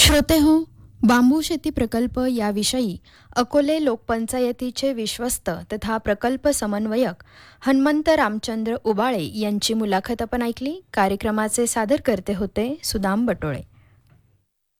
श्रोते हो, बांबू शेती प्रकल्प याविषयी अकोले लोकपंचायतीचे विश्वस्त तथा प्रकल्प समन्वयक हनुमंत रामचंद्र उबाळे यांची मुलाखत आपण ऐकली. कार्यक्रमाचे सादरकर्ते होते सुदाम बटोळे.